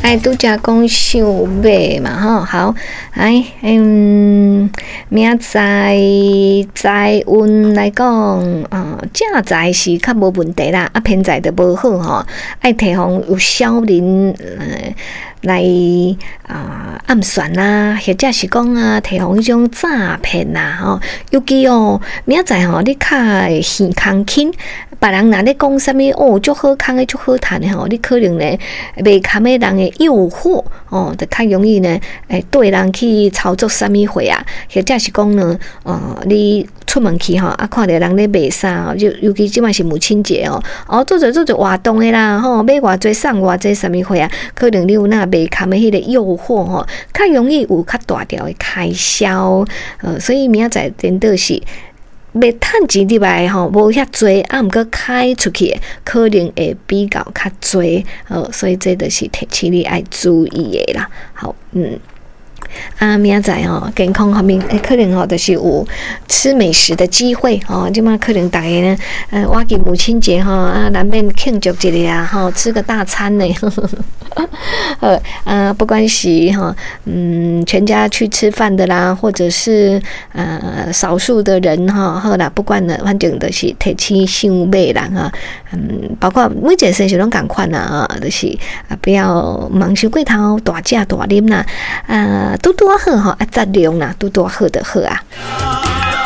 哎，拄则讲想买嘛吼，好，哎，明仔载运来讲，正载是较无问题啦，偏载就无好吼，爱提防有小人来暗算啦，或者是讲提防迄种诈骗啦吼，尤其明仔载吼，你较会耳空轻。别人若咧讲啥物足好康诶，足好赚诶吼，你可能咧袂堪诶人诶诱惑就较容易呢，对人去操作啥物货啊，或者是讲呢，你出门去看到人咧卖衫尤其即摆是母亲节做者活动诶啦买偌济送偌济啥物货啊，可能你有那袂堪诶迄个诱惑较容易有较大条诶开销所以明仔载颠倒是。袂趁钱入来无遐多，毋过开出去可能会比较较多，所以这就是提醒你爱注意的啦。好，明仔载健康方面，可能就是有吃美食的机会即马可能大家呢，我记母亲节难免庆祝一下吃个大餐呢。不管是全家去吃饭的啦，或者是少数的人好啦，不管呢，反正就是提起想买人包括每一件事情拢共款啦就是不要忙伤过头，大食大啉啦，拄好质量啦，拄好的好啊。